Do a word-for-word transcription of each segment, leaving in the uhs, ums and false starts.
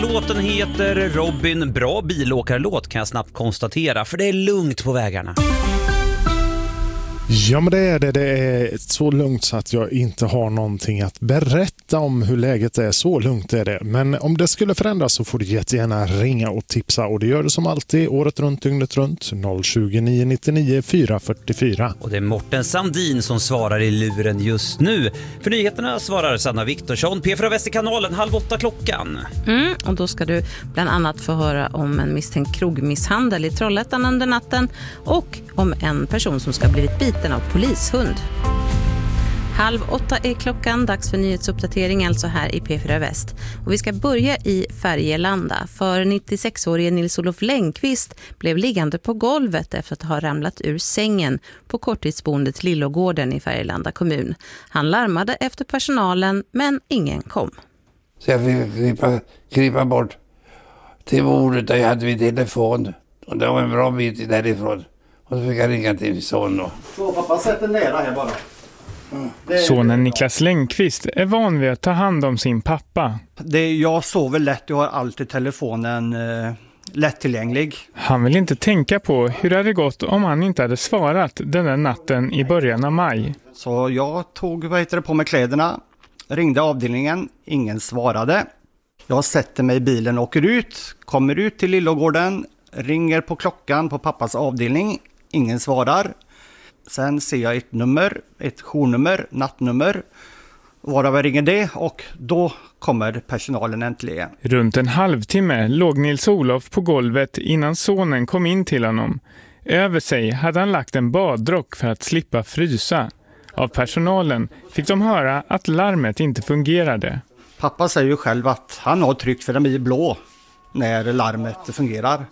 Låten heter Robin. Bra bilåkarlåt kan jag snabbt konstatera, för det är lugnt på vägarna. Ja, men det är det. Det är så lugnt så att jag inte har någonting att berätta om hur läget är. Så lugnt är det. Men om det skulle förändras så får du jättegärna ringa och tipsa. Och det gör du som alltid året runt, dygnet runt. noll tjugo nio nittionio fyra fyrtiofyra. Och det är Morten Sandin som svarar i luren just nu. För nyheterna svarar Sanna Viktorsson. P fyra Västerkanalen, halv åtta klockan. Mm, och då ska du bland annat få höra om en misstänkt krogmisshandel i Trollhättan under natten. Och om en person som ska ha blivit biten av polishund. Halv åtta är klockan, dags för nyhetsuppdatering alltså här i P fyra Väst. Och vi ska börja i Färgelanda, för nittiosexårige Nils-Olof Längqvist blev liggande på golvet efter att ha ramlat ur sängen på korttidsboendet Lillågården i Färgelanda kommun. Han larmade efter personalen, men ingen kom. Så jag fick krypa, krypa bort till bordet där jag hade min telefon. Och det var en bra bit därifrån. Och så fick jag ringa till son då. Så pappa sätter nära här bara. Mm. Sonen Niklas Längqvist är van vid att ta hand om sin pappa. Det, jag sover lätt, jag har alltid telefonen eh, lättillgänglig. Han vill inte tänka på hur det hade gått om han inte hade svarat den där natten i början av maj. Så jag tog vad heter det, på mig kläderna, ringde avdelningen, ingen svarade. Jag sätter mig i bilen och åker ut, kommer ut till Lillågården, ringer på klockan på pappas avdelning, ingen svarar. Sen ser jag ett nummer, ett journummer, nattnummer, varav jag ringer det och då kommer personalen äntligen. Runt en halvtimme låg Nils-Olof på golvet innan sonen kom in till honom. Över sig hade han lagt en badrock för att slippa frysa. Av personalen fick de höra att larmet inte fungerade. Pappa säger ju själv att han har tryckt för den blir blå när larmet fungerar.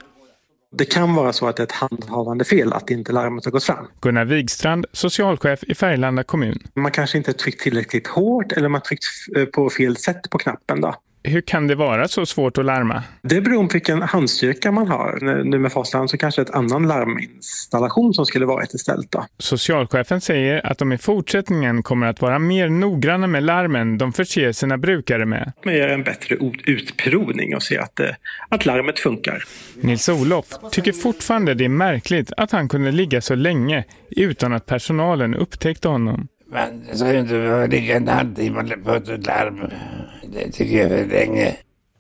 Det kan vara så att det är ett handhavande fel att inte larmet har gått fram. Gunnar Wigstrand, socialchef i Färgelanda kommun. Man kanske inte tryckt tillräckligt hårt eller man tryckt på fel sätt på knappen då. Hur kan det vara så svårt att larma? Det beror på vilken handstyrka man har. Nu med Fastland så kanske ett annan larminstallation som skulle vara ett istället då. Socialchefen säger att de i fortsättningen kommer att vara mer noggranna med larmen de förser sina brukare med. Man gör en bättre utprovning och ser att, att larmet funkar. Nils-Olof tycker fortfarande det är märkligt att han kunde ligga så länge utan att personalen upptäckte honom. Men så är det inte ligga en halvtimme på ett larm. Det tycker jag är för länge.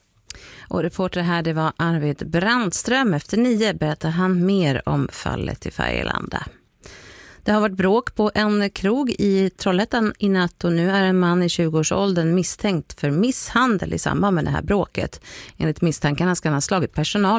Och reporter här, det var Arvid Brandström. Efter nio berättar han mer om fallet i Färgelanda. Det har varit bråk på en krog i Trollhättan i natt och nu är en man i tjugoårsåldern misstänkt för misshandel i samband med det här bråket. Enligt misstankarna ska han ha slagit personal